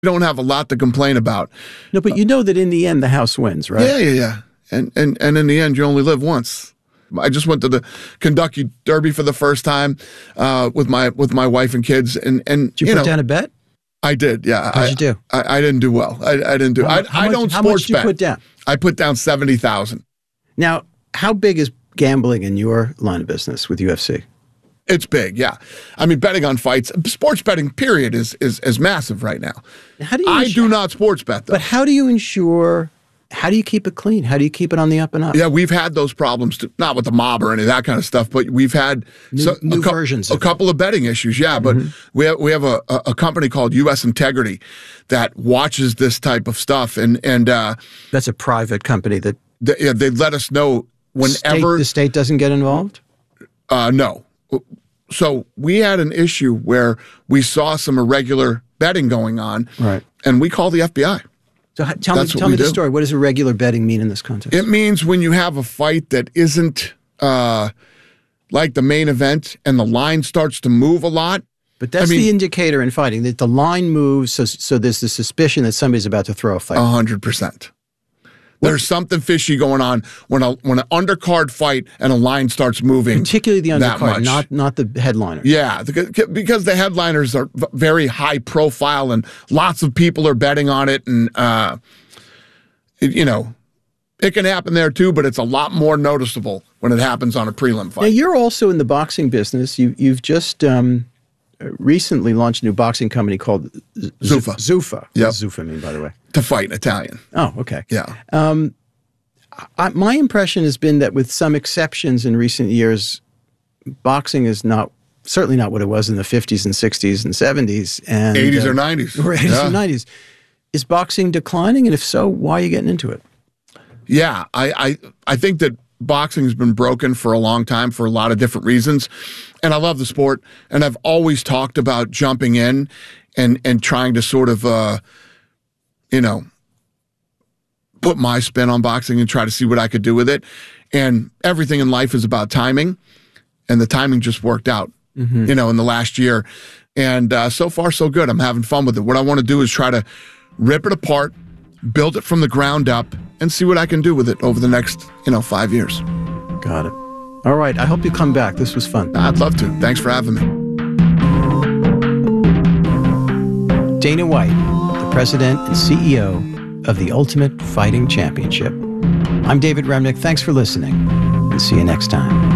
don't have a lot to complain about. No, but you know that in the end, the house wins, right? Yeah. And in the end, you only live once. I just went to the Kentucky Derby for the first time with my wife and kids. And Did you put down a bet? I did, yeah. How'd you do? I didn't do well. I didn't do. I don't sports bet. How much did you put down? I put down $70,000. Now, how big is gambling in your line of business with UFC? It's big, yeah. I mean, betting on fights, sports betting, period, is massive right now. I do not sports bet, though. But how do you keep it clean? How do you keep it on the up and up? Yeah, we've had those problems, too. Not with the mob or any of that kind of stuff, but we've had new versions a couple of betting issues, yeah. But we have a company called U.S. Integrity that watches this type of stuff. And that's a private company that... they let us know whenever... The state doesn't get involved? No. So we had an issue where we saw some irregular betting going on, right? And we called the FBI. So tell me the story. What does irregular betting mean in this context? It means when you have a fight that isn't like the main event and the line starts to move a lot. But that's the indicator in fighting, that the line moves, so there's the suspicion that somebody's about to throw a fight. 100%. There's something fishy going on when an undercard fight and a line starts moving. Particularly the undercard, not the headliner. Yeah, because the headliners are very high profile and lots of people are betting on it, and it can happen there too, but it's a lot more noticeable when it happens on a prelim fight. Now, you're also in the boxing business. You've just recently launched a new boxing company called Zuffa. Zuffa. Yep. What does Zuffa mean, by the way? To fight in Italian. Oh, okay. Yeah. My impression has been that with some exceptions in recent years, boxing is certainly not what it was in the 50s and 60s and 70s. And 80s or 90s. Or 80s and 90s. Is boxing declining? And if so, why are you getting into it? Yeah, I think that boxing has been broken for a long time for a lot of different reasons. And I love the sport. And I've always talked about jumping in and trying to sort of, put my spin on boxing and try to see what I could do with it. And everything in life is about timing. And the timing just worked out, in the last year. And so far, so good. I'm having fun with it. What I want to do is try to rip it apart, build it from the ground up, and see what I can do with it over the next, 5 years. Got it. All right. I hope you come back. This was fun. I'd love to. Thanks for having me. Dana White, the president and CEO of the Ultimate Fighting Championship. I'm David Remnick. Thanks for listening, and see you next time.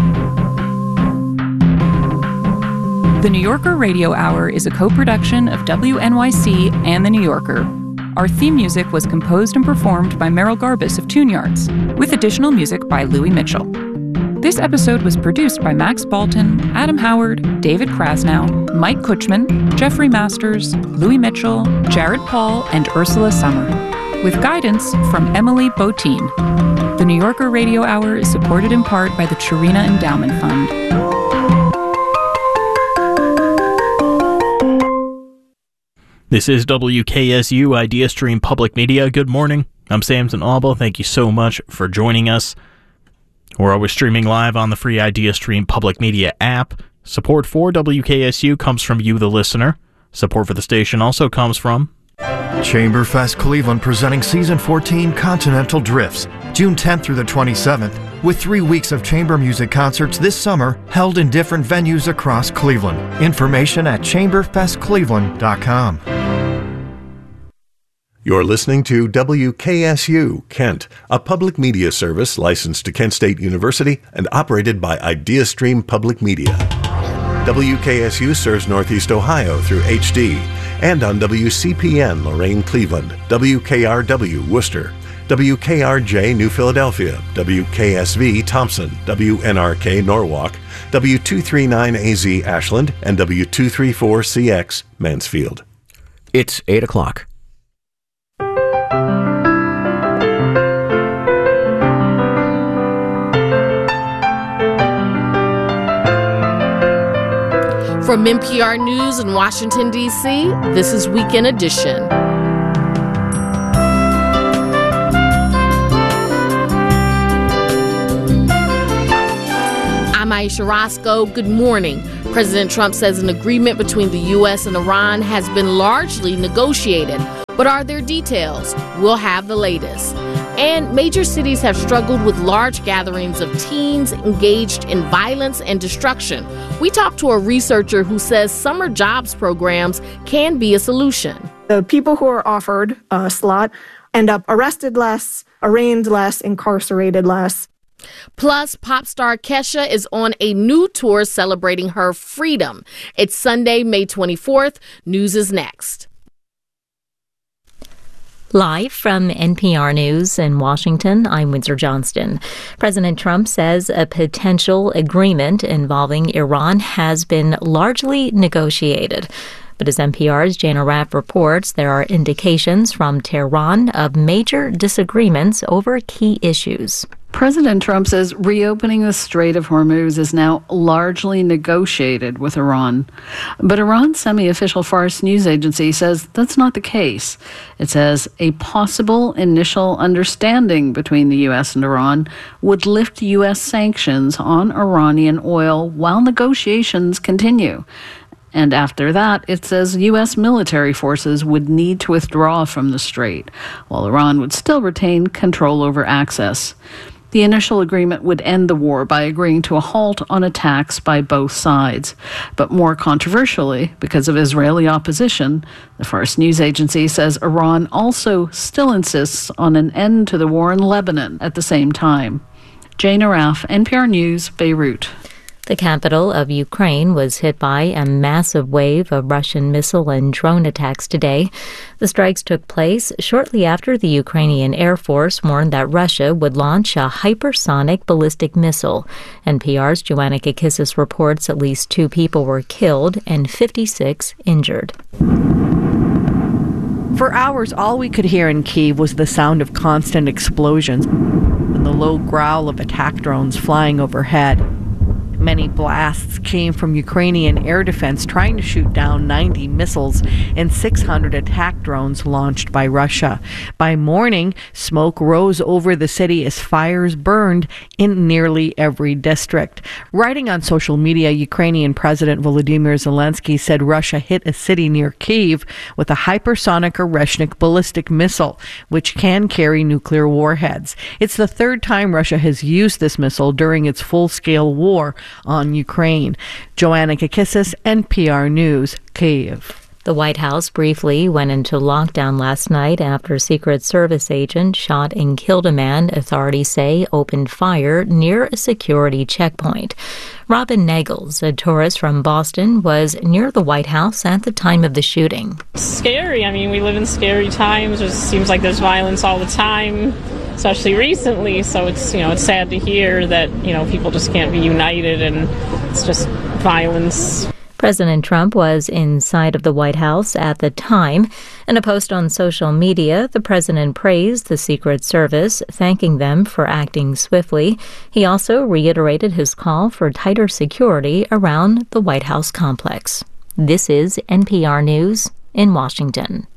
The New Yorker Radio Hour is a co-production of WNYC and The New Yorker. Our theme music was composed and performed by Merrill Garbus of Tune Yards, with additional music by Louis Mitchell. This episode was produced by Max Balton, Adam Howard, David Krasnow, Mike Kutchman, Jeffrey Masters, Louis Mitchell, Jared Paul, and Ursula Summer, with guidance from Emily Botine. The New Yorker Radio Hour is supported in part by the Chirina Endowment Fund. This is WKSU Idea Stream Public Media. Good morning. I'm Samson Alba. Thank you so much for joining us. We're always streaming live on the free Idea Stream Public Media app. Support for WKSU comes from you, the listener. Support for the station also comes from Chamberfest Cleveland, presenting Season 14 Continental Drifts, June 10th through the 27th, with 3 weeks of chamber music concerts this summer held in different venues across Cleveland. Information at chamberfestcleveland.com. You're listening to WKSU Kent, a public media service licensed to Kent State University and operated by IdeaStream Public Media. WKSU serves Northeast Ohio through HD and on WCPN Lorain Cleveland, WKRW Worcester, WKRJ New Philadelphia, WKSV Thompson, WNRK Norwalk, W239AZ Ashland, and W234CX Mansfield. It's 8 o'clock. From NPR News in Washington, D.C., this is Weekend Edition. I'm Aisha Roscoe. Good morning. President Trump says an agreement between the U.S. and Iran has been largely negotiated, But are there details? We'll have the latest. And major cities have struggled with large gatherings of teens engaged in violence and destruction. We talked to a researcher who says summer jobs programs can be a solution. The people who are offered a slot end up arrested less, arraigned less, incarcerated less. Plus, pop star Kesha is on a new tour celebrating her freedom. It's Sunday, May 24th. News is next. Live from NPR News in Washington, I'm Windsor Johnston. President Trump says a potential agreement involving Iran has been largely negotiated. But as NPR's Jana Raff reports, there are indications from Tehran of major disagreements over key issues. President Trump says reopening the Strait of Hormuz is now largely negotiated with Iran. But Iran's semi-official Fars news agency says that's not the case. It says a possible initial understanding between the U.S. and Iran would lift U.S. sanctions on Iranian oil while negotiations continue. And after that, it says U.S. military forces would need to withdraw from the strait, while Iran would still retain control over access. The initial agreement would end the war by agreeing to a halt on attacks by both sides. But more controversially, because of Israeli opposition, the Fars news agency says Iran also still insists on an end to the war in Lebanon at the same time. Jana Raff, NPR News, Beirut. The capital of Ukraine was hit by a massive wave of Russian missile and drone attacks today. The strikes took place shortly after the Ukrainian Air Force warned that Russia would launch a hypersonic ballistic missile. NPR's Joanna Kakissis reports at least 2 people were killed and 56 injured. For hours, all we could hear in Kyiv was the sound of constant explosions and the low growl of attack drones flying overhead. Many blasts came from Ukrainian air defense trying to shoot down 90 missiles and 600 attack drones launched by Russia. By morning, smoke rose over the city as fires burned in nearly every district. Writing on social media, Ukrainian President Volodymyr Zelensky said Russia hit a city near Kyiv with a hypersonic Oreshnik ballistic missile, which can carry nuclear warheads. It's the third time Russia has used this missile during its full-scale war on Ukraine. Joanna Kakissis, NPR News, Kyiv. The White House briefly went into lockdown last night after a Secret Service agent shot and killed a man authorities say opened fire near a security checkpoint. Robin Nagels, a tourist from Boston, was near the White House at the time of the shooting. Scary. I mean, we live in scary times. It seems like there's violence all the time, especially recently. So it's sad to hear that, people just can't be united and it's just violence. President Trump was inside of the White House at the time. In a post on social media, the president praised the Secret Service, thanking them for acting swiftly. He also reiterated his call for tighter security around the White House complex. This is NPR News in Washington.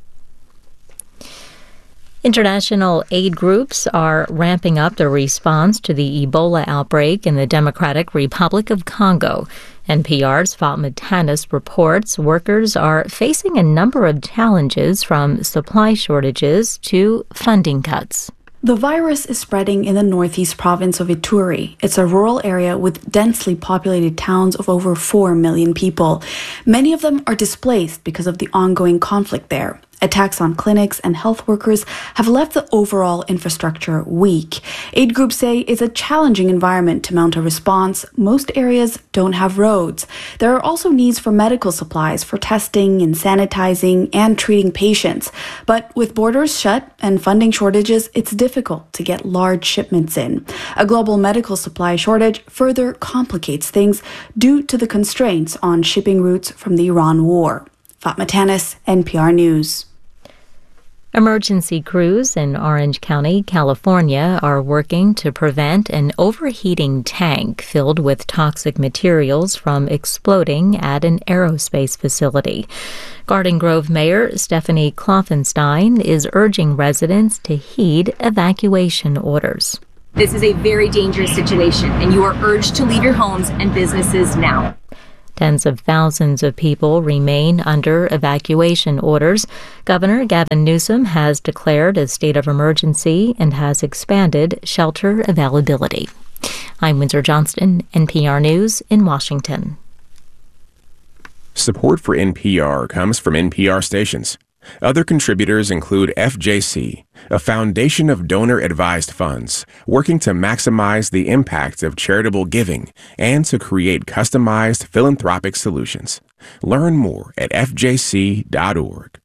International aid groups are ramping up their response to the Ebola outbreak in the Democratic Republic of Congo. NPR's Fatma Tanis reports workers are facing a number of challenges from supply shortages to funding cuts. The virus is spreading in the northeast province of Ituri. It's a rural area with densely populated towns of over 4 million people. Many of them are displaced because of the ongoing conflict there. Attacks on clinics and health workers have left the overall infrastructure weak. Aid groups say it's a challenging environment to mount a response. Most areas don't have roads. There are also needs for medical supplies for testing and sanitizing and treating patients. But with borders shut and funding shortages, it's difficult to get large shipments in. A global medical supply shortage further complicates things due to the constraints on shipping routes from the Iran war. Fatma Tanis, NPR News. Emergency crews in Orange County, California, are working to prevent an overheating tank filled with toxic materials from exploding at an aerospace facility. Garden Grove Mayor Stephanie Kloffenstein is urging residents to heed evacuation orders. This is a very dangerous situation, and you are urged to leave your homes and businesses now. Tens of thousands of people remain under evacuation orders. Governor Gavin Newsom has declared a state of emergency and has expanded shelter availability. I'm Windsor Johnston, NPR News in Washington. Support for NPR comes from NPR stations. Other contributors include FJC, a foundation of donor-advised funds working to maximize the impact of charitable giving and to create customized philanthropic solutions. Learn more at fjc.org.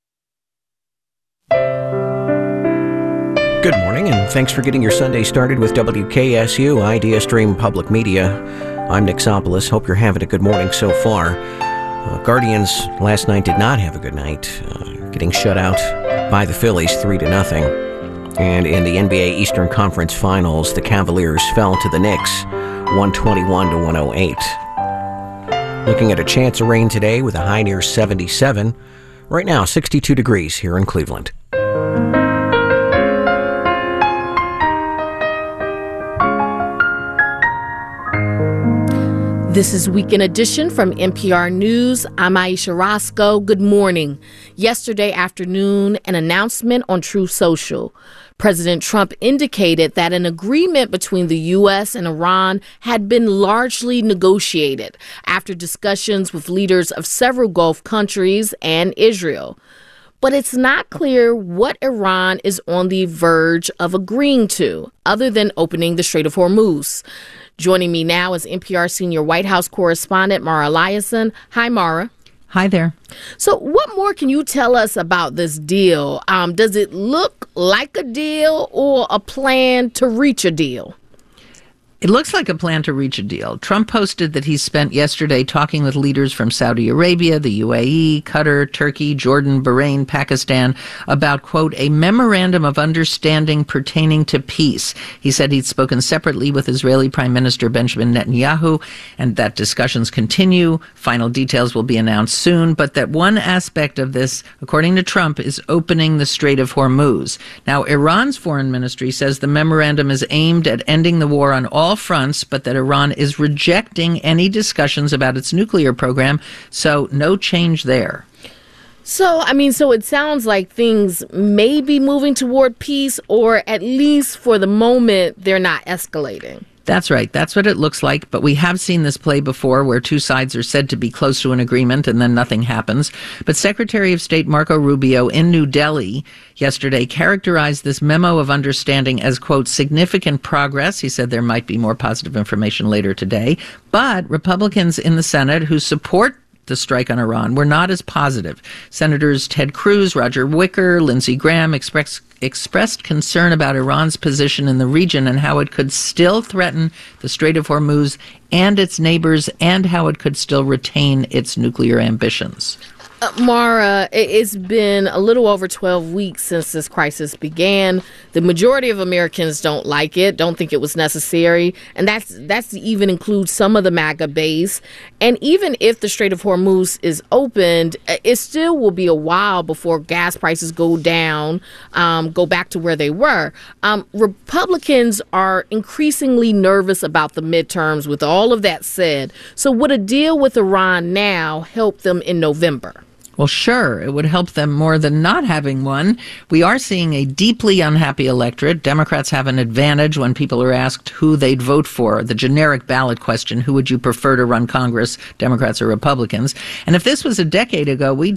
Good morning, and thanks for getting your Sunday started with WKSU Idea Stream Public Media. I'm Nick Sopolis. Hope you're having a good morning so far. Guardians last night did not have a good night, getting shut out by the Phillies 3-0. And in the NBA Eastern Conference Finals, the Cavaliers fell to the Knicks 121-108. Looking at a chance of rain today with a high near 77. Right now, 62 degrees here in Cleveland. This is Weekend Edition from NPR News. I'm Aisha Roscoe. Good morning. Yesterday afternoon, an announcement on Truth Social. President Trump indicated that an agreement between the U.S. and Iran had been largely negotiated after discussions with leaders of several Gulf countries and Israel. But it's not clear what Iran is on the verge of agreeing to, other than opening the Strait of Hormuz. Joining me now is NPR senior White House correspondent Mara Liasson. Hi, Mara. Hi there. So what more can you tell us about this deal? Does it look like a deal or a plan to reach a deal? It looks like a plan to reach a deal. Trump posted that he spent yesterday talking with leaders from Saudi Arabia, the UAE, Qatar, Turkey, Jordan, Bahrain, Pakistan about, quote, a memorandum of understanding pertaining to peace. He said he'd spoken separately with Israeli Prime Minister Benjamin Netanyahu and that discussions continue. Final details will be announced soon, but that one aspect of this, according to Trump, is opening the Strait of Hormuz. Now, Iran's foreign ministry says the memorandum is aimed at ending the war on all fronts, but that Iran is rejecting any discussions about its nuclear program, so no change there. So it sounds like things may be moving toward peace, or at least for the moment, they're not escalating. That's right. That's what it looks like. But we have seen this play before where two sides are said to be close to an agreement and then nothing happens. But Secretary of State Marco Rubio in New Delhi yesterday characterized this memo of understanding as, quote, significant progress. He said there might be more positive information later today. But Republicans in the Senate who support the strike on Iran were not as positive. Senators Ted Cruz, Roger Wicker, Lindsey Graham expressed concern about Iran's position in the region and how it could still threaten the Strait of Hormuz and its neighbors, and how it could still retain its nuclear ambitions. Mara, it's been a little over 12 weeks since this crisis began. The majority of Americans don't like it, don't think it was necessary, and that's to even include some of the MAGA base. And even if the Strait of Hormuz is opened, it still will be a while before gas prices go down, go back to where they were. Republicans are increasingly nervous about the midterms. With all of that said, so would a deal with Iran now help them in November? Well, sure, it would help them more than not having one. We are seeing a deeply unhappy electorate. Democrats have an advantage when people are asked who they'd vote for. The generic ballot question, who would you prefer to run Congress, Democrats or Republicans? And if this was a decade ago, we'd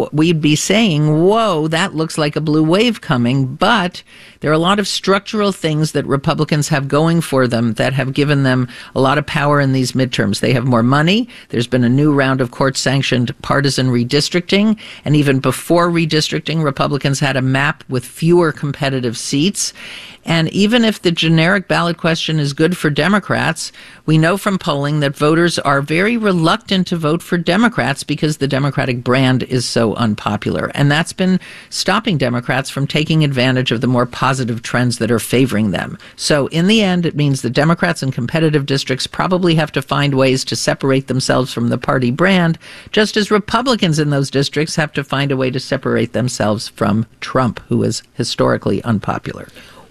be saying, whoa, that looks like a blue wave coming. But there are a lot of structural things that Republicans have going for them that have given them a lot of power in these midterms. They have more money. There's been a new round of court-sanctioned partisan redistricting. And even before redistricting, Republicans had a map with fewer competitive seats. And even if the generic ballot question is good for Democrats, we know from polling that voters are very reluctant to vote for Democrats because the Democratic brand is so unpopular. And that's been stopping Democrats from taking advantage of the more positive trends that are favoring them. So in the end, it means the Democrats in competitive districts probably have to find ways to separate themselves from the party brand, just as Republicans in those districts have to find a way to separate themselves from Trump, who is historically unpopular.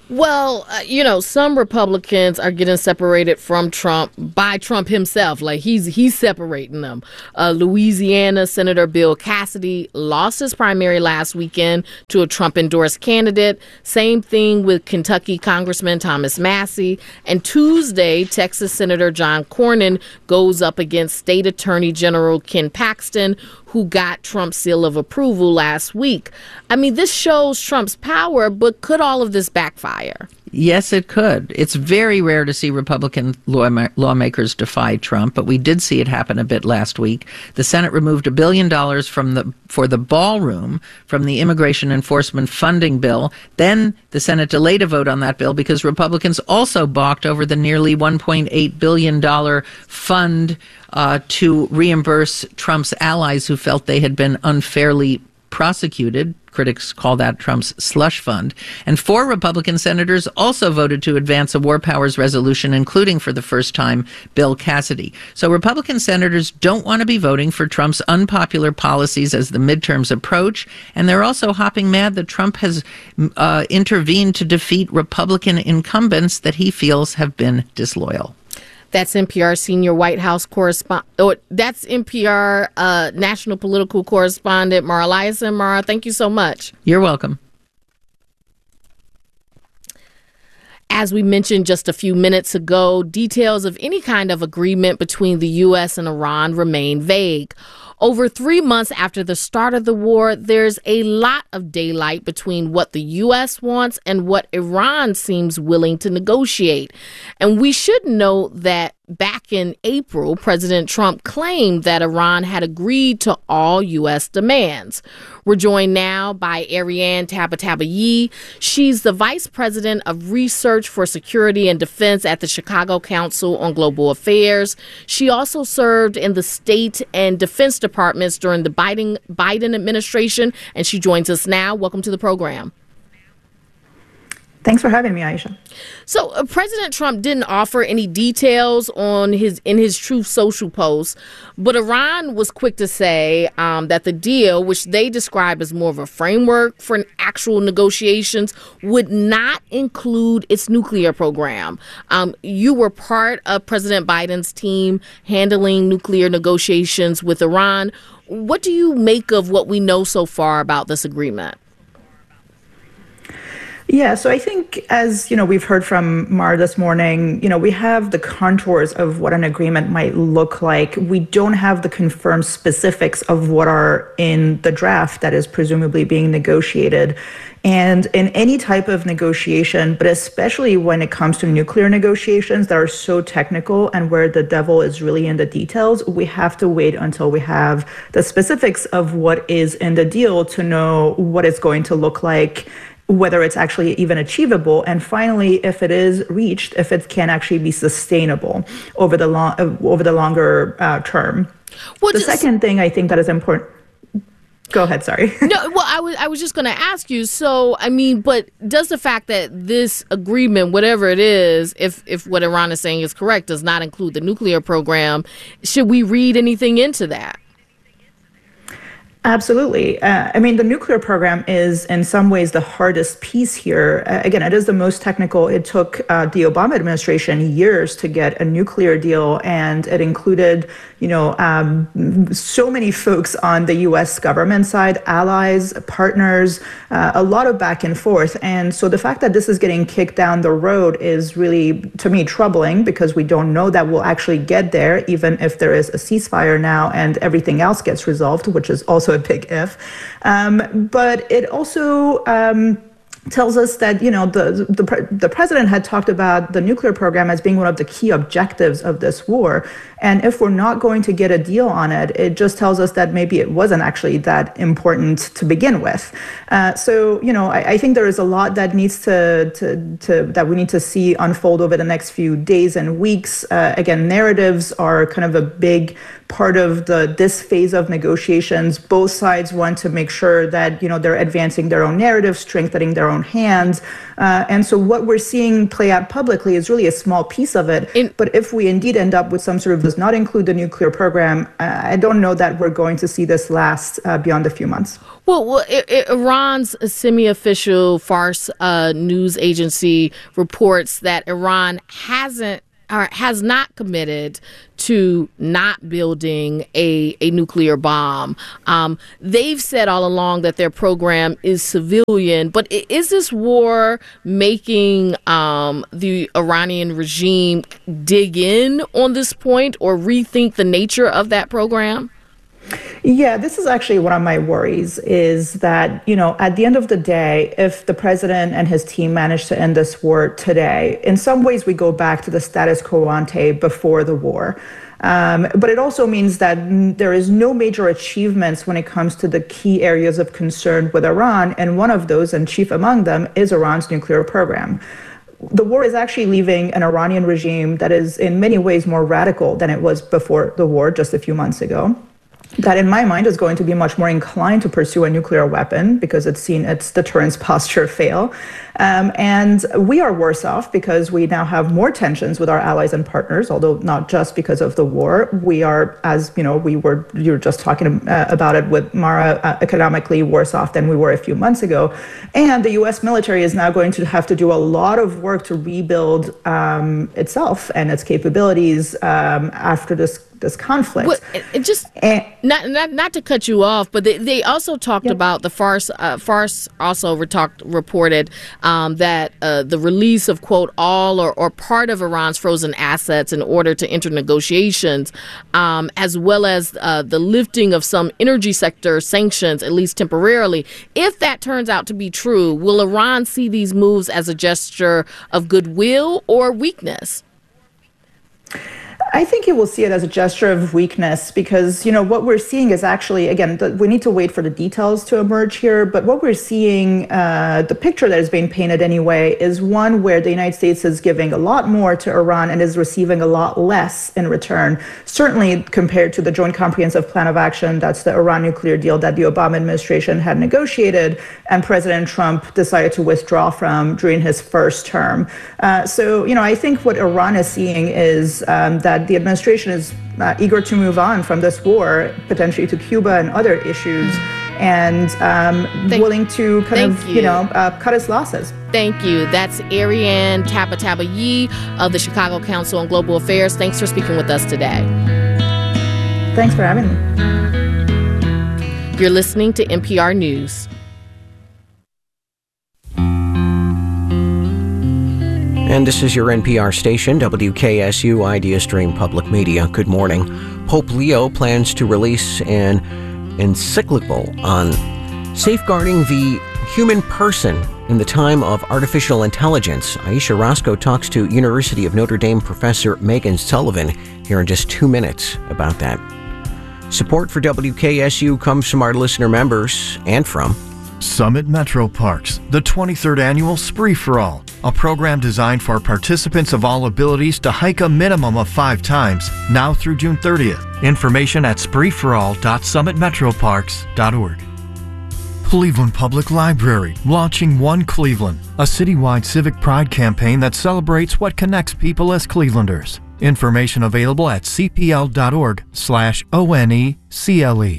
Well, some Republicans are getting separated from Trump by Trump himself. Like he's separating them. Louisiana Senator Bill Cassidy lost his primary last weekend to a Trump-endorsed candidate. Same thing with Kentucky Congressman Thomas Massie. And Tuesday, Texas Senator John Cornyn goes up against State Attorney General Ken Paxton, who got Trump's seal of approval last week. I mean, this shows Trump's power, but could all of this backfire? Yes, it could. It's very rare to see Republican lawmakers defy Trump, but we did see it happen a bit last week. The Senate removed $1 billion for the ballroom from the immigration enforcement funding bill. Then the Senate delayed a vote on that bill because Republicans also balked over the nearly $1.8 billion fund to reimburse Trump's allies who felt they had been unfairly prosecuted. Critics call that Trump's slush fund. And 4 Republican senators also voted to advance a war powers resolution, including for the first time Bill Cassidy. So Republican senators don't want to be voting for Trump's unpopular policies as the midterms approach. And they're also hopping mad that Trump has intervened to defeat Republican incumbents that he feels have been disloyal. That's NPR senior White House correspondent. That's NPR national political correspondent Mara Liasson. Mara, thank you so much. You're welcome. As we mentioned just a few minutes ago, details of any kind of agreement between the U.S. and Iran remain vague. Over 3 months after the start of the war, there's a lot of daylight between what the U.S. wants and what Iran seems willing to negotiate. And we should note that back in April, President Trump claimed that Iran had agreed to all U.S. demands. We're joined now by Ariane Tabatabai. She's the Vice President of Research for Security and Defense at the Chicago Council on Global Affairs. She also served in the State and Defense Departments during the Biden administration, and she joins us now. Welcome to the program. Thanks for having me, Aisha. So President Trump didn't offer any details in his Truth Social post, but Iran was quick to say that the deal, which they describe as more of a framework for actual negotiations, would not include its nuclear program. You were part of President Biden's team handling nuclear negotiations with Iran. What do you make of what we know so far about this agreement? Yeah, so I think, as we've heard from Mara this morning, we have the contours of what an agreement might look like. We don't have the confirmed specifics of what are in the draft that is presumably being negotiated. And in any type of negotiation, but especially when it comes to nuclear negotiations that are so technical and where the devil is really in the details, we have to wait until we have the specifics of what is in the deal to know what it's going to look like, whether it's actually even achievable, and finally, if it is reached, if it can actually be sustainable over the longer term. The second thing I think that is important. Go ahead, sorry. No, well, I was just going to ask you. So, I mean, but does the fact that this agreement, whatever it is, if what Iran is saying is correct, does not include the nuclear program, should we read anything into that? Absolutely. I mean, the nuclear program is in some ways the hardest piece here. Again, it is the most technical. It took the Obama administration years to get a nuclear deal, and it included, so many folks on the U.S. government side, allies, partners, a lot of back and forth. And so the fact that this is getting kicked down the road is really, to me, troubling, because we don't know that we'll actually get there, even if there is a ceasefire now and everything else gets resolved, which is also a big if. But it also tells us that, the president had talked about the nuclear program as being one of the key objectives of this war. And if we're not going to get a deal on it, it just tells us that maybe it wasn't actually that important to begin with. So, I think there is a lot that needs that we need to see unfold over the next few days and weeks. Again, narratives are kind of a big part of this phase of negotiations. Both sides want to make sure that, they're advancing their own narrative, strengthening their own hands. And so what we're seeing play out publicly is really a small piece of it. But if we indeed end up with some sort of does not include the nuclear program, I don't know that we're going to see this last beyond a few months. Well, Iran's semi-official Fars news agency reports that Iran has not committed to not building a nuclear bomb. They've said all along that their program is civilian, but is this war making the Iranian regime dig in on this point or rethink the nature of that program? Yeah, this is actually one of my worries is that, at the end of the day, if the president and his team manage to end this war today, in some ways we go back to the status quo ante before the war. But it also means that there is no major achievements when it comes to the key areas of concern with Iran. And one of those, and chief among them, is Iran's nuclear program. The war is actually leaving an Iranian regime that is in many ways more radical than it was before the war just a few months ago. That, in my mind, is going to be much more inclined to pursue a nuclear weapon because it's seen its deterrence posture fail. And we are worse off because we now have more tensions with our allies and partners, although not just because of the war. We are, as you were just talking about it with Mara, economically worse off than we were a few months ago. And the U.S. military is now going to have to do a lot of work to rebuild itself and its capabilities after this conflict. Well, not to cut you off, but they also talked about the Fars also reported that the release of, quote, all or part of Iran's frozen assets in order to enter negotiations, as well as the lifting of some energy sector sanctions, at least temporarily. If that turns out to be true, will Iran see these moves as a gesture of goodwill or weakness? I think it will see it as a gesture of weakness because, what we're seeing is actually, again, we need to wait for the details to emerge here. But what we're seeing, the picture that is being painted anyway, is one where the United States is giving a lot more to Iran and is receiving a lot less in return, certainly compared to the Joint Comprehensive Plan of Action. That's the Iran nuclear deal that the Obama administration had negotiated and President Trump decided to withdraw from during his first term. So, I think what Iran is seeing is that the administration is eager to move on from this war, potentially to Cuba and other issues, and willing to cut its losses. Thank you. That's Ariane Tabatabai of the Chicago Council on Global Affairs. Thanks for speaking with us today. Thanks for having me. You're listening to NPR News. And this is your NPR station, WKSU Idea Stream Public Media. Good morning. Pope Leo plans to release an encyclical on safeguarding the human person in the time of artificial intelligence. Aisha Roscoe talks to University of Notre Dame professor Megan Sullivan here in just 2 minutes about that. Support for WKSU comes from our listener members and from Summit Metro Parks, the 23rd annual Spree for All, a program designed for participants of all abilities to hike a minimum of 5 times, now through June 30th. Information at spreeforall.summitmetroparks.org. Cleveland Public Library, launching One Cleveland, a citywide civic pride campaign that celebrates what connects people as Clevelanders. Information available at cpl.org/ONECLE.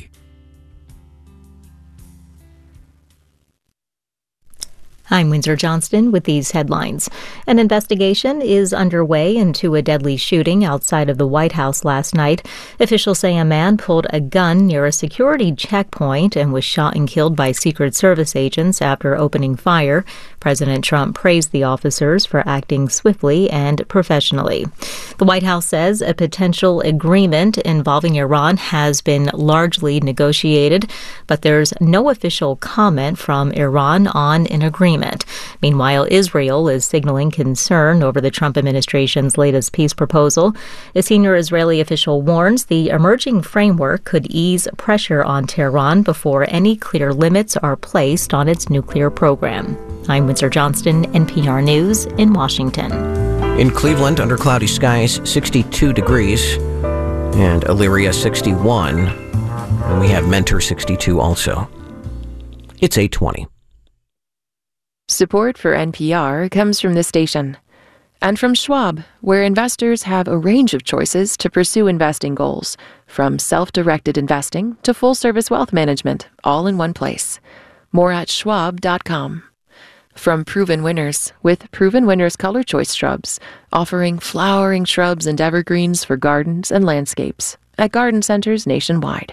I'm Windsor Johnston with these headlines. An investigation is underway into a deadly shooting outside of the White House last night. Officials say a man pulled a gun near a security checkpoint and was shot and killed by Secret Service agents after opening fire. President Trump praised the officers for acting swiftly and professionally. The White House says a potential agreement involving Iran has been largely negotiated, but there's no official comment from Iran on an agreement. Meanwhile, Israel is signaling concern over the Trump administration's latest peace proposal. A senior Israeli official warns the emerging framework could ease pressure on Tehran before any clear limits are placed on its nuclear program. I'm Windsor Johnston, NPR News in Washington. In Cleveland, under cloudy skies, 62 degrees. and Illyria 61, and we have Mentor 62 also. It's 8:20. Support for NPR comes from this station and from Schwab, where investors have a range of choices to pursue investing goals, from self-directed investing to full-service wealth management, all in one place. More at schwab.com. From Proven Winners, with Proven Winners Color Choice Shrubs, offering flowering shrubs and evergreens for gardens and landscapes at garden centers nationwide.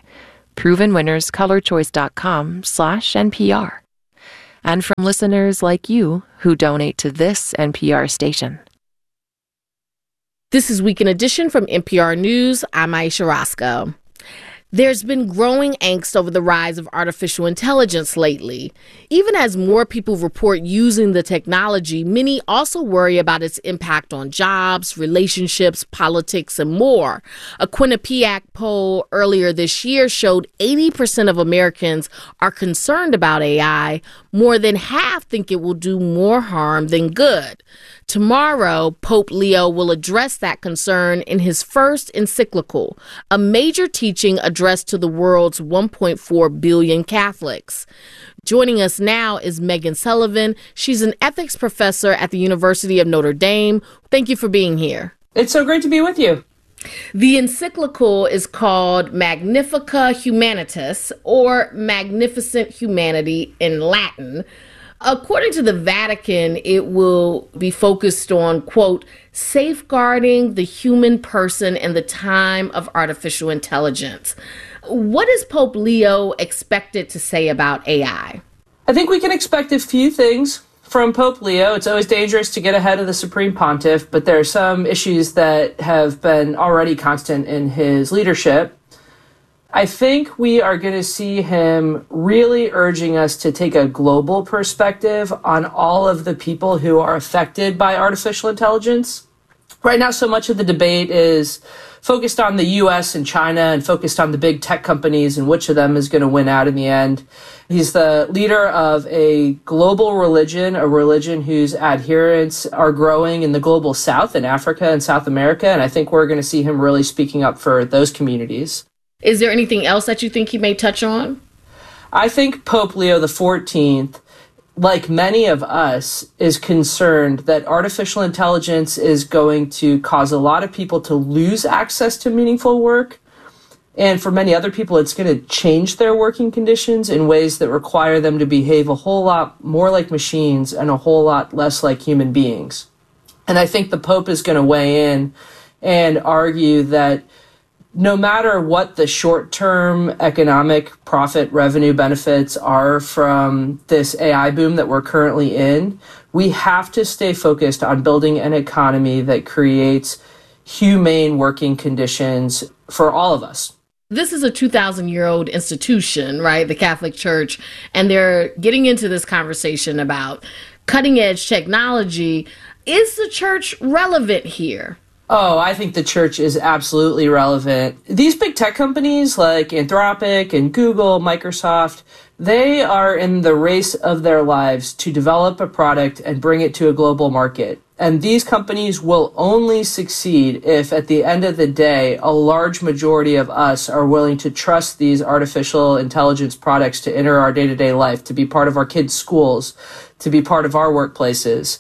ProvenWinnersColorChoice.com/NPR. And from listeners like you who donate to this NPR station. This is Weekend Edition from NPR News. I'm Aisha Roscoe. There's been growing angst over the rise of artificial intelligence lately. Even as more people report using the technology, many also worry about its impact on jobs, relationships, politics, and more. A Quinnipiac poll earlier this year showed 80% of Americans are concerned about AI. More than half think it will do more harm than good. Tomorrow, Pope Leo will address that concern in his first encyclical, a major teaching addressed to the world's 1.4 billion Catholics. Joining us now is Megan Sullivan. She's an ethics professor at the University of Notre Dame. Thank you for being here. It's so great to be with you. The encyclical is called Magnifica Humanitas, or Magnificent Humanity in Latin. According to the Vatican, it will be focused on, quote, safeguarding the human person in the time of artificial intelligence. What is Pope Leo expected to say about AI? I think we can expect a few things from Pope Leo. It's always dangerous to get ahead of the Supreme Pontiff, but there are some issues that have been already constant in his leadership. I think we are going to see him really urging us to take a global perspective on all of the people who are affected by artificial intelligence. Right now, so much of the debate is focused on the US and China and focused on the big tech companies and which of them is going to win out in the end. He's the leader of a global religion, a religion whose adherents are growing in the global South, in Africa and South America, and I think we're going to see him really speaking up for those communities. Is there anything else that you think he may touch on? I think Pope Leo XIV, like many of us, is concerned that artificial intelligence is going to cause a lot of people to lose access to meaningful work. And for many other people, it's going to change their working conditions in ways that require them to behave a whole lot more like machines and a whole lot less like human beings. And I think the Pope is going to weigh in and argue that no matter what the short-term economic profit revenue benefits are from this AI boom that we're currently in, we have to stay focused on building an economy that creates humane working conditions for all of us. This is a 2,000-year-old institution, right? The Catholic Church, and they're getting into this conversation about cutting-edge technology. Is the church relevant here? Oh, I think the church is absolutely relevant. These big tech companies like Anthropic and Google, Microsoft, they are in the race of their lives to develop a product and bring it to a global market. And these companies will only succeed if, at the end of the day, a large majority of us are willing to trust these artificial intelligence products to enter our day-to-day life, to be part of our kids' schools, to be part of our workplaces.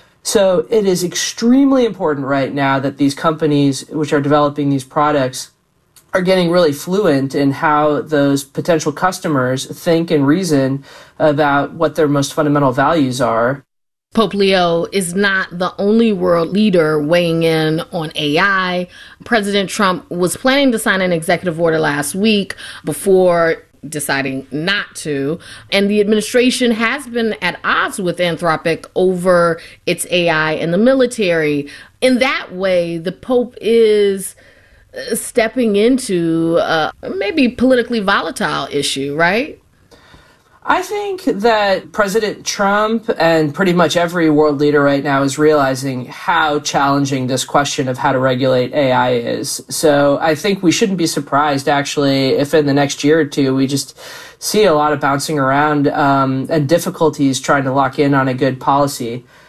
So it is extremely important right now that these companies which are developing these products are getting really fluent in how those potential customers think and reason about what their most fundamental values are. Pope Leo is not the only world leader weighing in on AI. President Trump was planning to sign an executive order last week before deciding not to. And the administration has been at odds with Anthropic over its AI in the military. In that way, the Pope is stepping into maybe politically volatile issue, right? I think that President Trump and pretty much every world leader right now is realizing how challenging this question of how to regulate AI is. So I think we shouldn't be surprised, actually, if in the next year or two we just see a lot of bouncing around and difficulties trying to lock in on a good policy.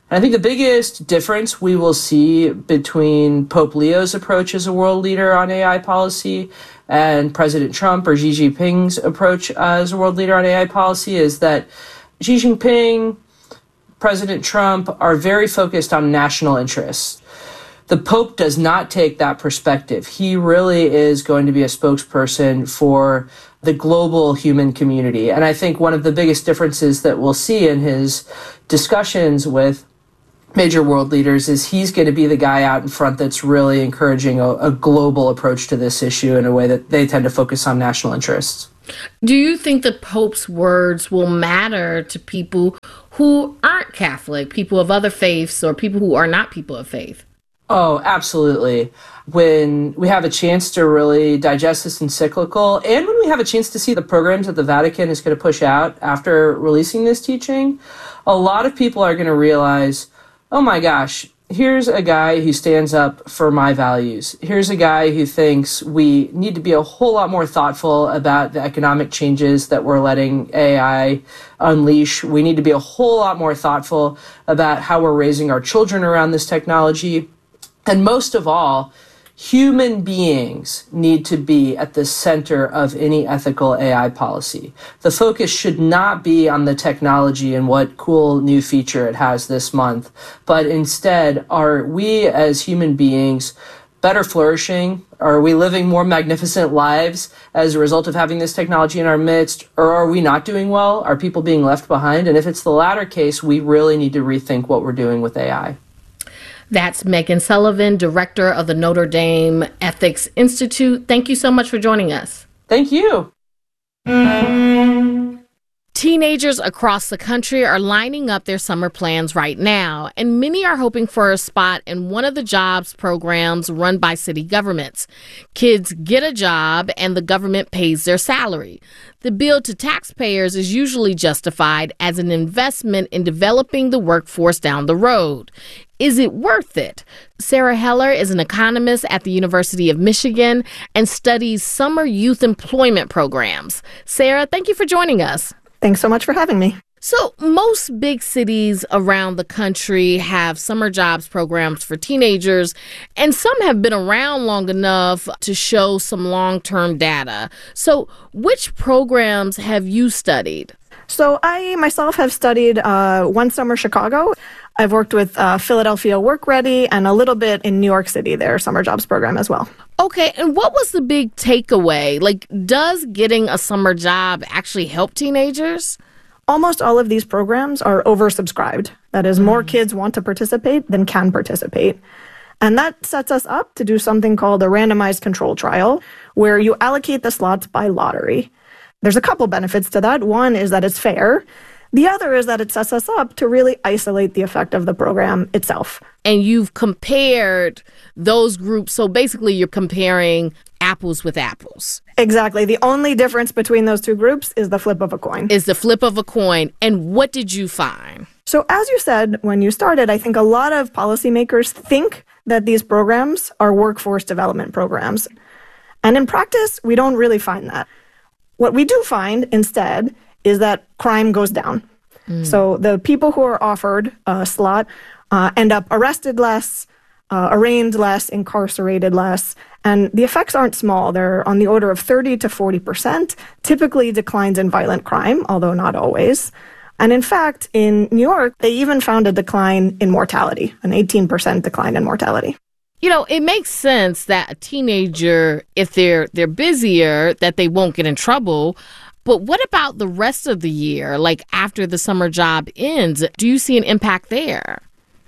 And I think the biggest difference we will see between Pope Leo's approach as a world leader on AI policy and President Trump or Xi Jinping's approach as a world leader on AI policy is that Xi Jinping, President Trump are very focused on national interests. The Pope does not take that perspective. He really is going to be a spokesperson for the global human community. And I think one of the biggest differences that we'll see in his discussions with major world leaders is he's going to be the guy out in front that's really encouraging a global approach to this issue in a way that they tend to focus on national interests. Do you think the Pope's words will matter to people who aren't Catholic, people of other faiths, or people who are not people of faith? Oh, absolutely. When we have a chance to really digest this encyclical, and when we have a chance to see the programs that the Vatican is going to push out after releasing this teaching, a lot of people are going to realize, oh my gosh, here's a guy who stands up for my values. Here's a guy who thinks we need to be a whole lot more thoughtful about the economic changes that we're letting AI unleash. We need to be a whole lot more thoughtful about how we're raising our children around this technology. And most of all, human beings need to be at the center of any ethical AI policy. The focus should not be on the technology and what cool new feature it has this month, but instead, are we as human beings better flourishing? Are we living more magnificent lives as a result of having this technology in our midst? Or are we not doing well? Are people being left behind? And if it's the latter case, we really need to rethink what we're doing with AI. That's Megan Sullivan, director of the Notre Dame Ethics Institute. Thank you so much for joining us. Thank you. Teenagers across the country are lining up their summer plans right now, and many are hoping for a spot in one of the jobs programs run by city governments. Kids get a job and the government pays their salary. The bill to taxpayers is usually justified as an investment in developing the workforce down the road. Is it worth it? Sarah Heller is an economist at the University of Michigan and studies summer youth employment programs. Sarah, thank you for joining us. Thanks so much for having me. So most big cities around the country have summer jobs programs for teenagers, and some have been around long enough to show some long-term data. So which programs have you studied? So I myself have studied one summer Chicago. I've worked with Philadelphia Work Ready and a little bit in New York City, their summer jobs program as well. Okay, and what was the big takeaway? Like, does getting a summer job actually help teenagers? Almost all of these programs are oversubscribed. That is, more kids want to participate than can participate. And that sets us up to do something called a randomized control trial, where you allocate the slots by lottery. There's a couple benefits to that. One is that it's fair. The other is that it sets us up to really isolate the effect of the program itself. And you've compared those groups. So basically, you're comparing apples with apples. Exactly. The only difference between those two groups is the flip of a coin. Is the flip of a coin. And what did you find? So as you said when you started, I think a lot of policymakers think that these programs are workforce development programs. And in practice, we don't really find that. What we do find instead is that crime goes down. So the people who are offered a slot end up arrested less, arraigned less, incarcerated less. And the effects aren't small. They're on the order of 30 to 40%, typically declines in violent crime, although not always. And in fact, in New York, they even found a decline in mortality, an 18% decline in mortality. You know, it makes sense that a teenager, if they're busier, that they won't get in trouble. But what about the rest of the year, like after the summer job ends? Do you see an impact there?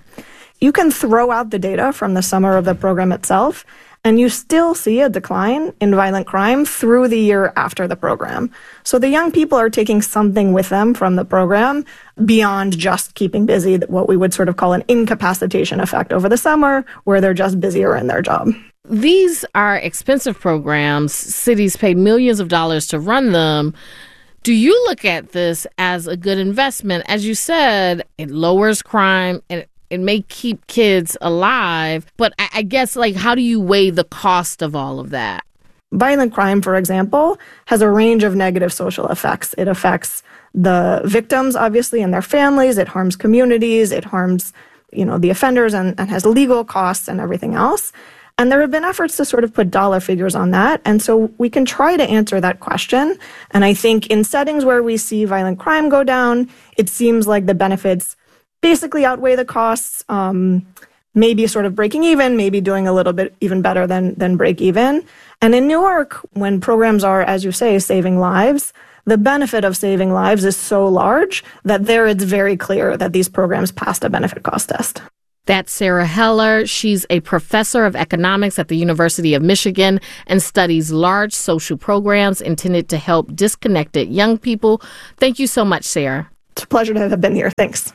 You can throw out the data from the summer of the program itself, and you still see a decline in violent crime through the year after the program. So the young people are taking something with them from the program beyond just keeping busy, what we would sort of call an incapacitation effect over the summer, where they're just busier in their job. These are expensive programs. Cities pay millions of dollars to run them. Do you look at this as a good investment? As you said, it lowers crime and it may keep kids alive. But I guess, like, how do you weigh the cost of all of that? Violent crime, for example, has a range of negative social effects. It affects the victims, obviously, and their families. It harms communities. It harms the offenders and has legal costs and everything else. And there have been efforts to sort of put dollar figures on that. And so we can try to answer that question. And I think in settings where we see violent crime go down, it seems like the benefits basically outweigh the costs, maybe sort of breaking even, maybe doing a little bit even better than break even. And in Newark, when programs are, as you say, saving lives, the benefit of saving lives is so large that there it's very clear that these programs passed a benefit cost test. That's Sarah Heller. She's a professor of economics at the University of Michigan and studies large social programs intended to help disconnected young people. Thank you so much, Sarah. It's a pleasure to have been here. Thanks.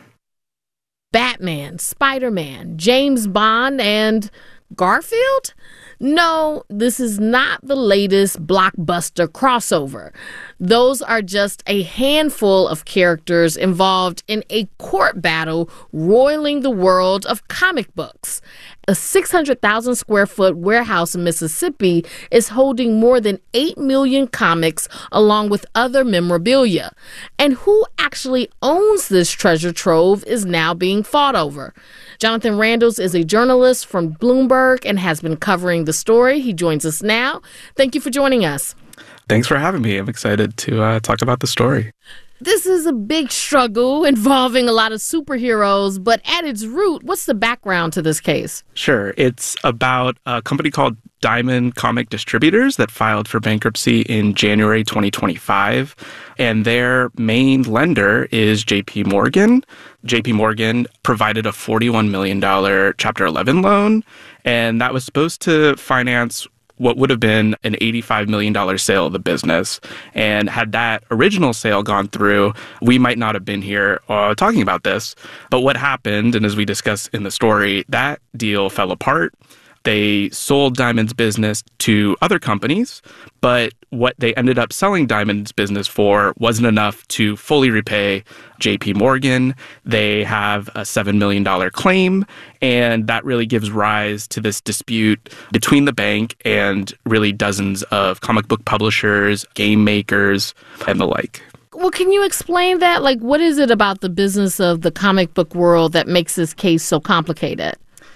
Batman, Spider-Man, James Bond, and Garfield? No, this is not the latest blockbuster crossover. Those are just a handful of characters involved in a court battle roiling the world of comic books. A 600,000 square foot warehouse in Mississippi is holding more than 8 million comics along with other memorabilia. And who actually owns this treasure trove is now being fought over. Jonathan Randles is a journalist from Bloomberg and has been covering the story. He joins us now. Thank you for joining us. Thanks for having me. I'm excited to talk about the story. This is a big struggle involving a lot of superheroes, but at its root, what's the background to this case? Sure. It's about a company called Diamond Comic Distributors that filed for bankruptcy in January 2025. And their main lender is JP Morgan. JP Morgan provided a $41 million Chapter 11 loan, and that was supposed to finance what would have been an $85 million sale of the business. And had that original sale gone through, we might not have been here talking about this. But what happened, and as we discuss in the story, that deal fell apart. They sold Diamond's business to other companies, but what they ended up selling Diamond's business for wasn't enough to fully repay JP Morgan. They have a $7 million claim, and that really gives rise to this dispute between the bank and really dozens of comic book publishers, game makers, and the like. Well, can you explain that? Like, what is it about the business of the comic book world that makes this case so complicated?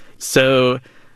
So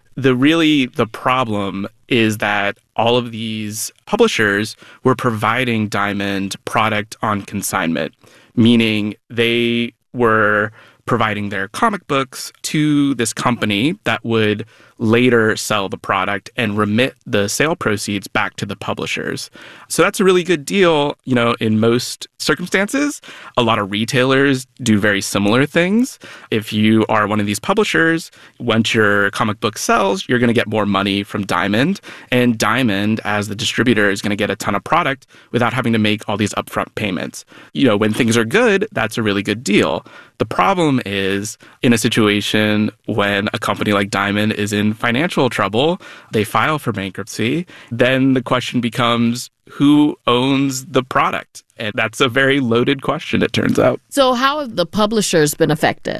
the problem is that all of these publishers were providing Diamond product on consignment, meaning they were providing their comic books to this company that would later sell the product and remit the sale proceeds back to the publishers. So that's a really good deal, in most circumstances. A lot of retailers do very similar things. If you are one of these publishers, once your comic book sells, you're going to get more money from Diamond, and Diamond, as the distributor, is going to get a ton of product without having to make all these upfront payments. When things are good, that's a really good deal. The problem is in a situation when a company like Diamond is in financial trouble, they file for bankruptcy, then the question becomes, who owns the product? And that's a very loaded question, it turns out. So how have the publishers been affected?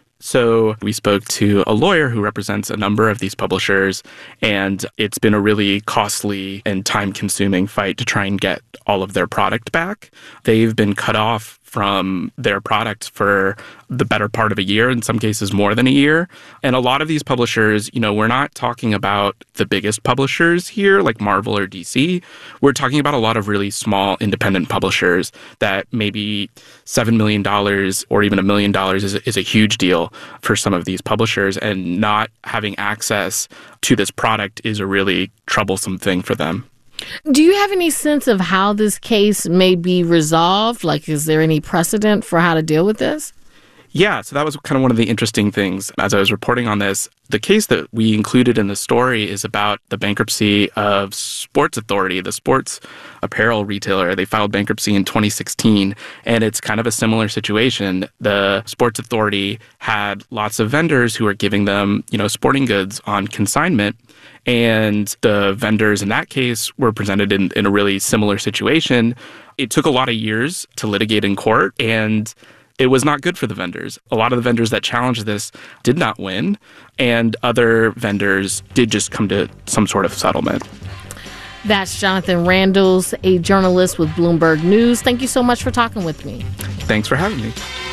So we spoke to a lawyer who represents a number of these publishers, and it's been a really costly and time-consuming fight to try and get all of their product back. They've been cut off from their product for the better part of a year, in some cases more than a year. And a lot of these publishers, we're not talking about the biggest publishers here, like Marvel or DC. We're talking about a lot of really small independent publishers that maybe $7 million or even $1 million is a huge deal for some of these publishers. And not having access to this product is a really troublesome thing for them. Do you have any sense of how this case may be resolved? Like, is there any precedent for how to deal with this? Yeah, so that was kind of one of the interesting things as I was reporting on this. The case that we included in the story is about the bankruptcy of Sports Authority, the sports apparel retailer. They filed bankruptcy in 2016, and it's kind of a similar situation. The Sports Authority had lots of vendors who were giving them, sporting goods on consignment, and the vendors in that case were presented in a really similar situation. It took a lot of years to litigate in court, and it was not good for the vendors. A lot of the vendors that challenged this did not win, and other vendors did just come to some sort of settlement. That's Jonathan Randles, a journalist with Bloomberg News. Thank you so much for talking with me. Thanks for having me.